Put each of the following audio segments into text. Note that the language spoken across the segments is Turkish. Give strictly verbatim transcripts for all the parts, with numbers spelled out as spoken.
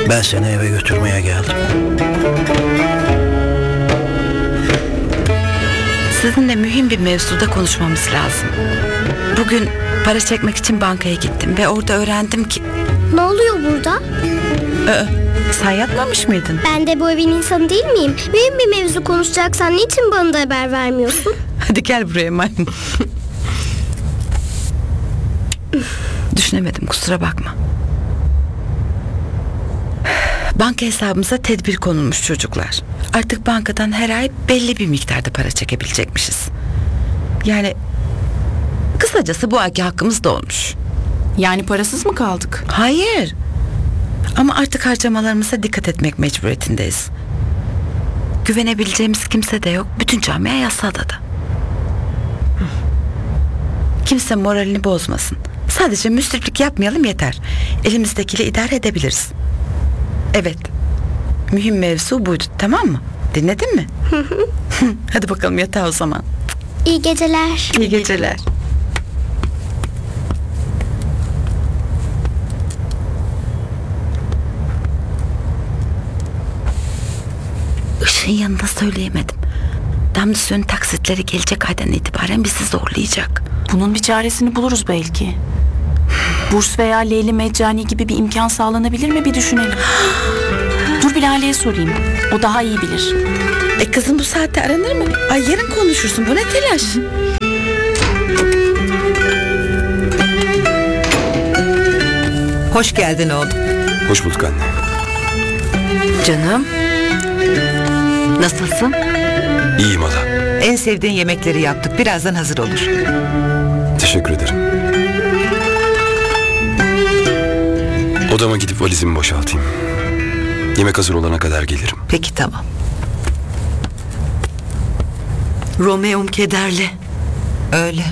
Ben seni eve götürmeye geldim. Sizinle mühim bir mevzuda konuşmamız lazım. Bugün para çekmek için bankaya gittim ve orada öğrendim ki... Ne oluyor burada? Ee, sen yatmamış mıydın? Ben de bu evin insanı değil miyim? Mühim bir mevzu konuşacaksan niçin bana da haber vermiyorsun? Hadi gel buraya maymun. Düşünemedim, kusura bakma. Banka hesabımıza tedbir konulmuş çocuklar. Artık bankadan her ay belli bir miktarda para çekebilecekmişiz. Yani kısacası bu ayki hakkımız da olmuş. Yani parasız mı kaldık? Hayır. Ama artık harcamalarımıza dikkat etmek mecburiyetindeyiz. Güvenebileceğimiz kimse de yok. Bütün camia Yassıada'da. Kimse moralini bozmasın. Sadece müsriflik yapmayalım yeter. Elimizdekiyle idare edebiliriz. Evet. Mühim mevzu buydu, tamam mı? Dinledin mi? Hadi bakalım yatağa o zaman. İyi geceler. İyi geceler. Işığın yanında söyleyemedim. Damdüsünün taksitleri gelecek aydan itibaren bizi zorlayacak. Bunun bir çaresini buluruz belki. Burs veya Leyli Meccani gibi bir imkan sağlanabilir mi bir düşünelim. Dur bir Lale'ye sorayım. O daha iyi bilir. E kızım bu saatte aranır mı? Ay yarın konuşursun. Bu ne telaş? Hoş geldin oğlum. Hoş bulduk anne. Canım. Nasılsın? İyiyim hala. En sevdiğin yemekleri yaptık. Birazdan hazır olur. Teşekkür ederim. Odama gidip valizimi boşaltayım. Yemek hazır olana kadar gelirim. Peki tamam. Romeo'm kederli. Öyle.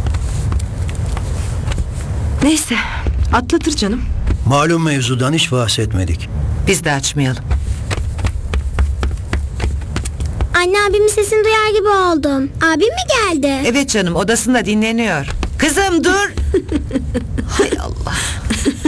Neyse, atlatır canım. Malum mevzudan hiç bahsetmedik. Biz de açmayalım. Anne, abimin sesini duyar gibi oldum. Abim mi geldi? Evet canım, odasında dinleniyor. Kızım dur. Hay Allah.